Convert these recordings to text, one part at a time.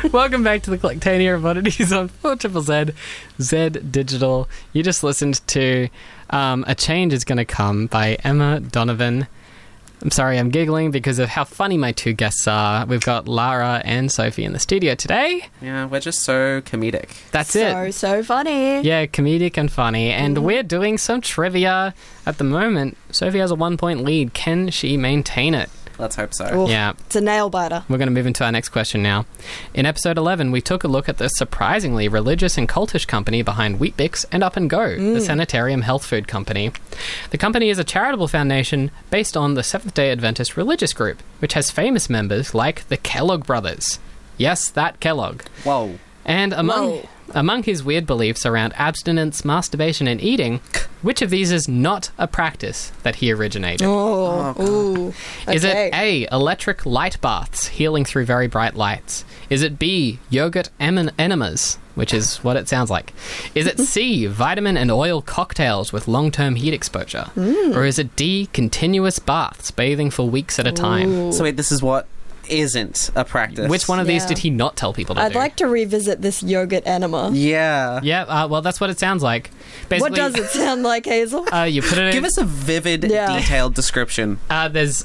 Welcome back to the Collectania of Oddities on 4ZZZ, Z Digital. You just listened to A Change Is Gonna Come by Emma Donovan. I'm sorry, I'm giggling because of how funny my two guests are. We've got Lara and Sophie in the studio today. Yeah, we're just so comedic. That's it. So funny. Yeah, comedic and funny. And we're doing some trivia at the moment. Sophie has a 1-point lead. Can she maintain it? Let's hope so. Oof, Yeah. It's a nail biter. We're going to move into our next question now. In episode 11, we took a look at the surprisingly religious and cultish company behind Weet-Bix and Up & Go, the Sanitarium health food company. The company is a charitable foundation based on the Seventh-day Adventist religious group, which has famous members like the Kellogg brothers. Yes, that Kellogg. Whoa. And among his weird beliefs around abstinence, masturbation, and eating, which of these is not a practice that he originated? Ooh. Is Okay. it A, electric light baths, healing through very bright lights? Is it B, yogurt enemas, which is what it sounds like? Is it C, vitamin and oil cocktails with long-term heat exposure? Or is it D, continuous baths, bathing for weeks at a time? So wait, this is what isn't a practice. Which one of these Yeah. did he not tell people to I'd do? like to revisit this yogurt enema. Yeah. Yeah, well, that's what it sounds like. Basically, What does it sound like, Hazel? You put it in... Give us a vivid, Yeah. detailed description. There's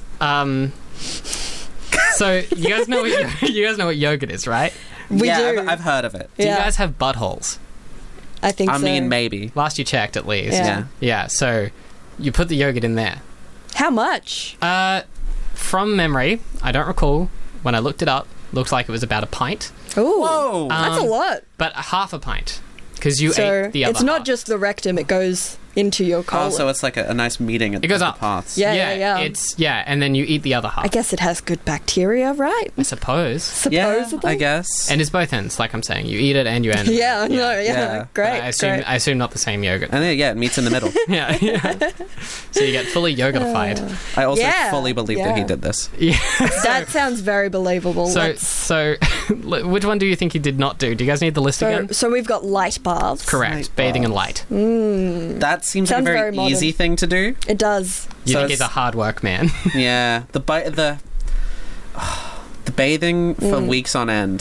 so you guys know what yogurt is, right? We yeah, do. I've heard of it. Do you Yeah. guys have buttholes? I think I so. mean, maybe. Last you checked, at least. Yeah. Yeah. So you put the yogurt in there. How much? From memory, I don't recall. When I looked it up, looks like it was about a pint, Ooh. Whoa! That's a lot. but half a pint because you So ate the other. it's not half. just the rectum, it goes into your colon. Oh, so it's like a nice meeting at It goes the up. paths. Yeah. It's and then you eat the other half. I guess it has good bacteria, right? I suppose. Supposedly. I guess. And it's both ends, like I'm saying. You eat it and you end it. Yeah, no, yeah. Yeah. But Great, I great. assume not the same yogurt. And then, yeah, it meets in the middle. Yeah. So you get fully yogurtified. I also Yeah, fully believe that he yeah. did this. Yeah. That sounds very believable. So which one do you think he did not do? Do you guys need the list again? So we've got light baths. Correct. Light Bathing in baths. light. That seems like a Sounds very very modern. easy thing to do. It does. You So think he's it's- a hard work man. Yeah. The bathing for weeks on end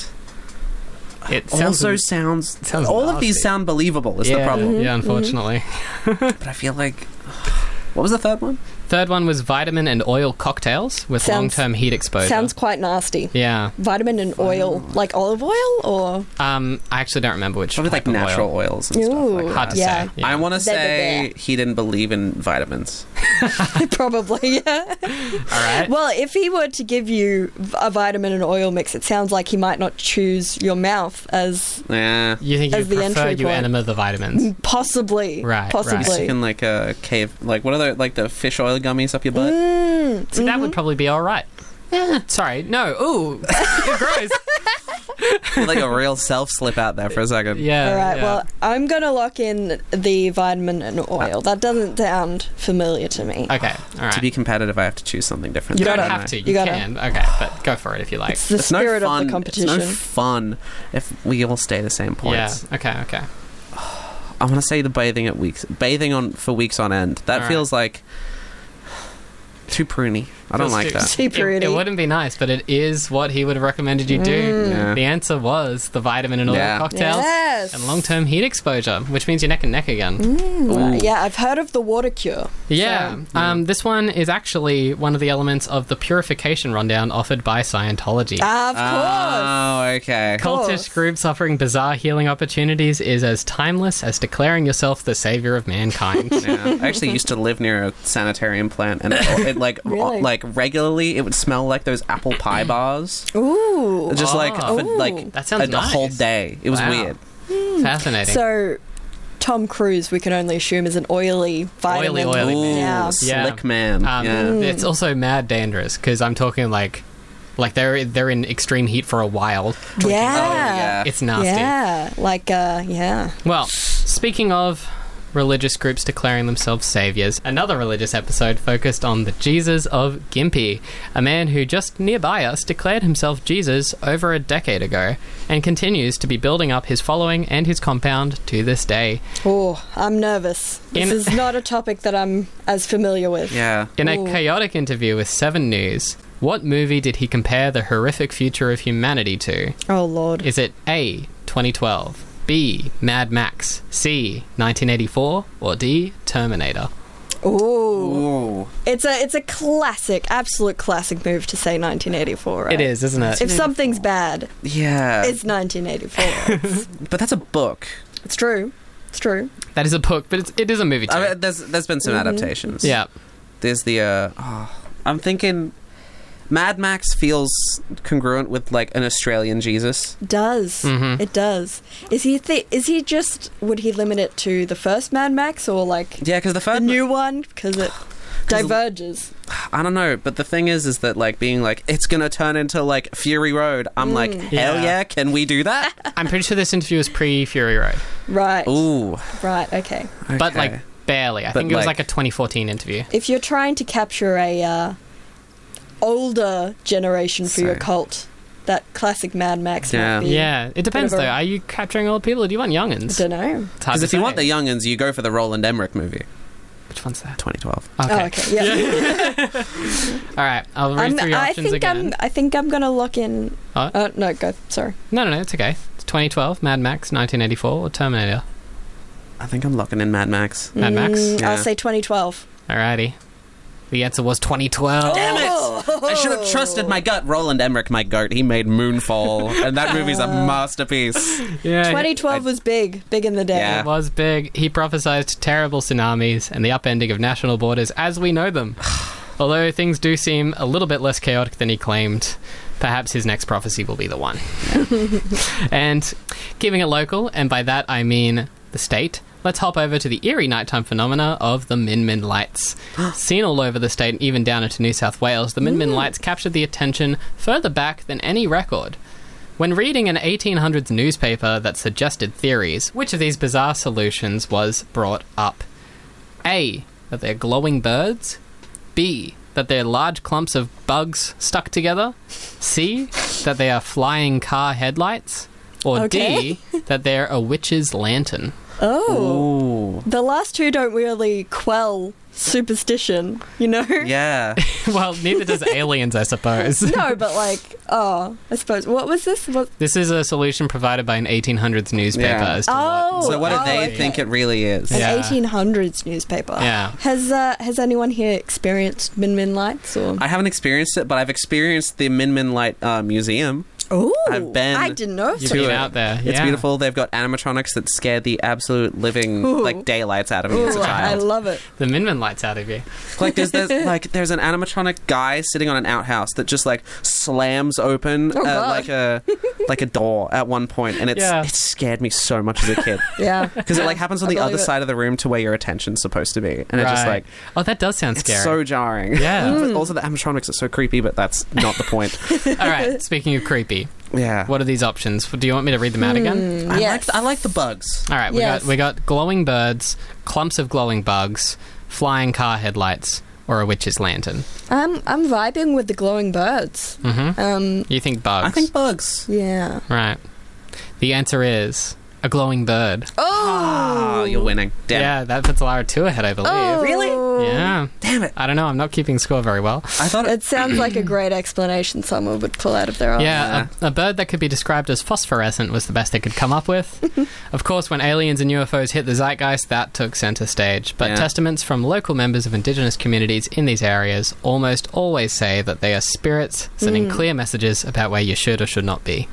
It sounds also sounds sounds all of these nasty. sound believable is yeah, the problem. Yeah, unfortunately. But I feel like what was the third one? Third one was vitamin and oil cocktails with Sounds- long-term heat exposure. Sounds quite nasty. Yeah. Vitamin and oil. Like olive oil or? I actually don't remember which Probably like type of natural oil. oils and stuff like Ooh. that. Hard to Yeah. say. Yeah. I want to They're say there. he didn't believe in vitamins. Probably, yeah. All right. Well, if he were to give you a vitamin and oil mix, it sounds like he might not choose your mouth as Yeah. You think you as the prefer entry you point. enema the vitamins? possibly. Right, Possibly. In like a cave, like what are the like the fish oil gummies up your butt? So that would probably be all right. Sorry. No. Ooh. Gross. Like a real self slip out there for a second. Yeah. All right, yeah. well, I'm going to lock in the vitamin and oil. That doesn't sound familiar to me. Okay. All right. To be competitive, I have to choose something different. you don't gotta- have to. You you gotta. can. Okay. But go for it if you like. It's the It's no spirit fun. of the competition. It's no fun if we all stay the same points. Yeah. Okay. I want to say the bathing on for weeks on end. That All feels like too pruny. I don't Feels like too- that. Too It pretty. wouldn't be nice, but it is what he would have recommended you do. Yeah. The answer was the vitamin and oil Yeah. cocktails Yes. and long-term heat exposure, which means you're neck and neck again. Ooh. Yeah, I've heard of the water cure. Yeah. This one is actually one of the elements of the purification rundown offered by Scientology. Of course. Oh, okay. course. Cultish groups offering bizarre healing opportunities is as timeless as declaring yourself the savior of mankind. Yeah. I actually used to live near a sanitarium plant, and it like Really? like regularly, it would smell like those apple pie bars. Ooh. Just like Oh. for like That sounds a whole nice. day. It was Wow. weird. Fascinating. So, Tom Cruise, we can only assume, is an oily vitamin. Oily Ooh, man. Yeah. slick man. Yeah. It's also mad dangerous because I'm talking like they're in extreme heat for a while. Oh, Yeah. yeah. It's nasty. Yeah. Like, yeah. Well, speaking of religious groups declaring themselves saviors, another religious episode focused on the Jesus of Gympie, a man who just nearby us declared himself Jesus over a decade ago and continues to be building up his following and his compound to this day. Oh, I'm nervous. This In- is not a topic that I'm as familiar with. Yeah. In a Ooh. chaotic interview with 7 News, What movie did he compare the horrific future of humanity to? Oh, Lord. Is it A, 2012, B, Mad Max, C, 1984, or D, Terminator? Ooh. Ooh. It's a classic, absolute classic move to say 1984, right? It is, isn't it? If something's bad, Yeah. it's 1984. But that's a book. It's true. It's true. That is a book, but it is a movie too. I mean, there's been some adaptations. Yeah. There's the I'm thinking Mad Max feels congruent with like an Australian Jesus. Does. Mhm. It does. Is he just, would he limit it to the first Mad Max or like Yeah, because the the first new one? Because it diverges. I don't know, but the thing is that like being like it's gonna turn into like Fury Road. I'm like, hell Yeah. yeah, can we do that? I'm pretty sure this interview was pre-Fury Road, Right. Ooh, Right, okay. but okay. like barely. I But, think it was like- like a 2014 interview. If you're trying to capture a older generation for your So- cult, that classic Mad Max Yeah. might be... Yeah, it depends of a- though. Are you capturing old people or do you want I youngins? don't know. It's hard because to if you say. want the youngins, you go for the Roland Emmerich movie, Which one's that? 2012. Oh, okay. Yeah. All right, I'll read through your options again. I think I'm gonna lock in. What? No, go. Sorry. No, it's okay. It's 2012, Mad Max, 1984, or Terminator. I think I'm locking in Mad Max. Mad Max? Yeah. I'll say 2012. Alrighty. The answer was 2012. Damn it! I should have trusted my gut. Roland Emmerich, my goat. He made Moonfall, and that movie's a masterpiece. Yeah, 2012 was big in the day. Yeah. it was big. He prophesized terrible tsunamis and the upending of national borders as we know them. Although things do seem a little bit less chaotic than he claimed, perhaps his next prophecy will be the one. And keeping it local, and by that I mean the state, let's hop over to the eerie nighttime phenomena of the Min Min lights. Seen all over the state and even down into New South Wales, the Min Min lights captured the attention further back than any record. When reading an 1800s newspaper that suggested theories, which of these bizarre solutions was brought up? A. That they're glowing birds. B. That they're large clumps of bugs stuck together. C. That they are flying car headlights. Or Okay. D. That they're a witch's lantern. Oh. Ooh. The last two don't really quell superstition, you know? Yeah. Well, neither does aliens, I suppose. No, but like, I suppose. What was this? This is a solution provided by an 1800s newspaper Yeah. as to Oh. what... So what do they okay. think it really is? An Yeah. 1800s newspaper. Yeah. Has anyone here experienced Min Min lights? Or? I haven't experienced it, but I've experienced the Min Min Light Museum. Ooh, I've been I didn't know. You've so. been it. out there. It's yeah. beautiful. They've got animatronics that scared the absolute living Ooh. like daylights out of me as a Ooh, I child. love it. The Min Min lights out of you. Like there's there's an animatronic guy sitting on an outhouse that just like slams open Oh, God. like a door at one point, and it scared me so much as a kid Yeah. because it like happens on I the other believe it. side of the room to where your attention's supposed to be, and it's just like Oh, that does sound it's scary. so jarring. Yeah. Mm. But also the animatronics are so creepy, but that's not the point. All right, speaking of creepy, Yeah. what are these options? Do you want me to read them out again? Yes. I like the bugs. All right, Yes. we got glowing birds, clumps of glowing bugs, flying car headlights, or a witch's lantern. I'm vibing with the glowing birds. Mm-hmm. You think bugs? I think bugs. Yeah. Right. The answer is a glowing bird. Ah, you're winning. Damn. Yeah, that puts Lara 2 ahead, I believe. Oh, Really? Yeah. Damn it. I don't know. I'm not keeping score very well. I thought It sounds like a great explanation someone would pull out of their arse. Yeah, a bird that could be described as phosphorescent was the best they could come up with. Of course, when aliens and UFOs hit the zeitgeist, that took center stage. But Yeah. testaments from local members of indigenous communities in these areas almost always say that they are spirits sending clear messages about where you should or should not be.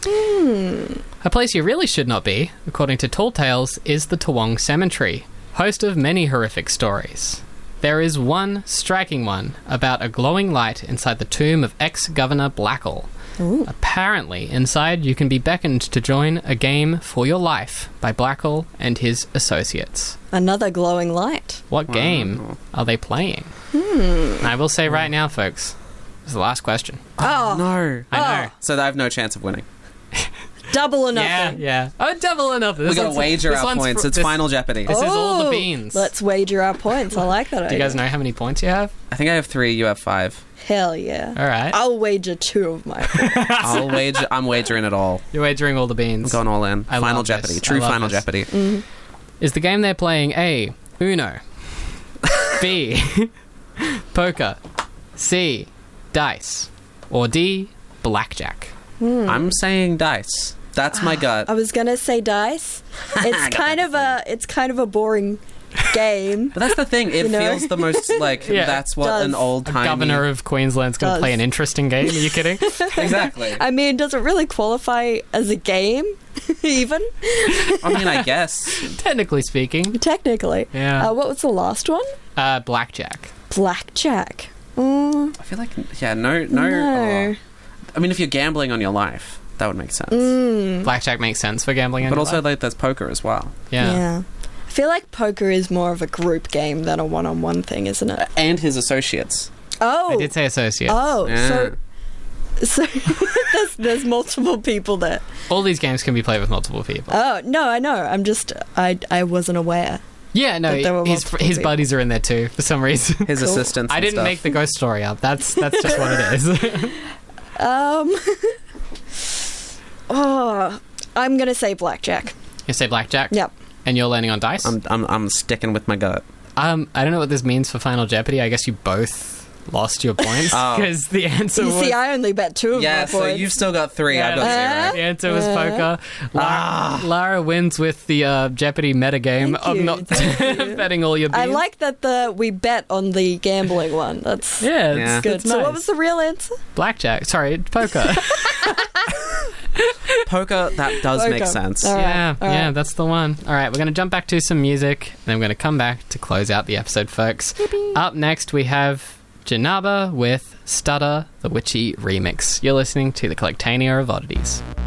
A place you really should not be, according to Tall Tales, is the Toowong Cemetery, host of many horrific stories. There is one striking one about a glowing light inside the tomb of ex-Governor Blackall. Apparently, inside you can be beckoned to join a game for your life by Blackall and his associates. Another glowing light. What game are they playing? I will say right now, folks, this is the last question. Oh, no. I know. So I have no chance of winning. double or Yeah, nothing. yeah. Oh, double or nothing. We This got to one's- wager this our one's points. fr- It's this- Final Jeopardy. This is all the Oh, beans. Let's wager our points. I like that idea. Do you guys know how many points you have? I think I have 3. You have 5. Hell yeah. All right. I'll wager 2 of my points. I'll wager. I'm wagering it all. You're wagering all the beans. I'm going all in. I Final love Jeopardy. this. True I love Final this. Jeopardy. Is the game they're playing A, Uno, B, Poker, C, dice, or D, blackjack? I'm saying dice. That's my gut. I was gonna say dice. It's kind of a boring game. But that's the thing. It You know? feels the most like Yeah. that's what Does. an old A time governor of Queensland's going to Does. play an interesting game. Are you kidding? exactly. I mean, does it really qualify as a game? Even I mean, I guess. Technically speaking. technically. Yeah. What was the last one? Blackjack. Blackjack. I feel like no. No. I mean, if you're gambling on your life, that would make sense. Blackjack makes sense for gambling. But anyway. also, like, there's poker as well, yeah. I feel like poker is more of a group game than a one-on-one thing, isn't it? and his associates. Oh. I did say associate. Oh, Yeah. so there's multiple people there. All these games can be played with multiple people. Oh, no, I know. I'm just I wasn't aware. Yeah, That there no, were his multiple his people. buddies are in there too for some reason. His Cool. assistants. I and didn't stuff. make the ghost story up. That's just what it is. Oh, I'm going to say blackjack. You say blackjack? Yep. And you're landing on dice? I'm sticking with my gut. I don't know what this means for Final Jeopardy. I guess you both lost your points Oh. because the answer You was... see, I only bet 2 of Yeah, my so points. you've still got 3. I've got the 0. answer was poker. Lara wins with the Jeopardy metagame Thank of you, not thank you. betting all your beans. I like that we bet on the gambling one. That's Yeah, it's Yeah. good. It's So nice. what was the real answer? Blackjack. Sorry, poker. Poker, that does Poker. make sense. All right, yeah, all right. yeah, that's the one. All right, we're going to jump back to some music, and then we're going to come back to close out the episode, folks. Up next, we have Janaba with Stutter, the Witchy remix. You're listening to the Collectania of Oddities.